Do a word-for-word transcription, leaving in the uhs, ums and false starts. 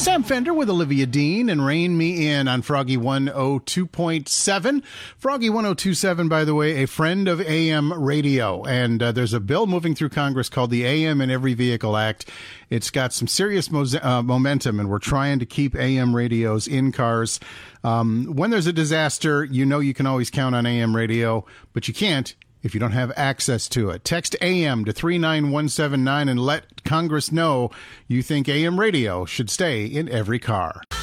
Sam Fender with Olivia Dean and Rein Me In on Froggy one oh two point seven. Froggy one oh two point seven, by the way, a friend of A M radio. And uh, there's a bill moving through Congress called the A M in Every Vehicle Act. It's got some serious mo- uh, momentum, and we're trying to keep A M radios in cars. Um, when there's a disaster, you know you can always count on A M radio, but you can't if you don't have access to it. Text A M to three nine one seven nine and let Congress know you think A M radio should stay in every car.